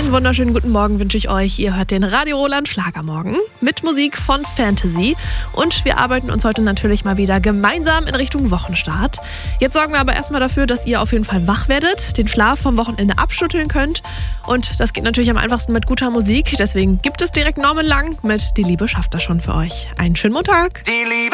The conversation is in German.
Einen wunderschönen guten Morgen wünsche ich euch. Ihr hört den Radio Roland Schlagermorgen mit Musik von Fantasy. Und wir arbeiten uns heute natürlich mal wieder gemeinsam in Richtung Wochenstart. Jetzt sorgen wir aber erstmal dafür, dass ihr auf jeden Fall wach werdet, den Schlaf vom Wochenende abschütteln könnt. Und das geht natürlich am einfachsten mit guter Musik. Deswegen gibt es direkt Norman Lang mit Die Liebe schafft das schon für euch. Einen schönen Montag. Die Liebe